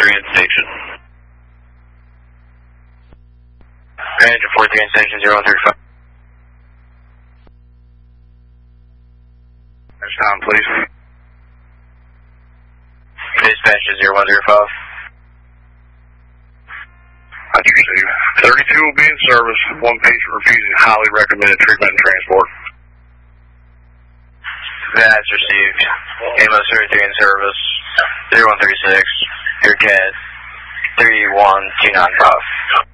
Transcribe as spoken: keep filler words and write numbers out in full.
forty-three in station. Engine forty-three in station, zero one three five. Next time, please. Dispatch to zero one zero five. I do receive. thirty-two will be in service. One patient refusing highly recommended treatment and transport. That's received. Ambulance thirty-three in service. zero one three six. Your C A D three one two nine five.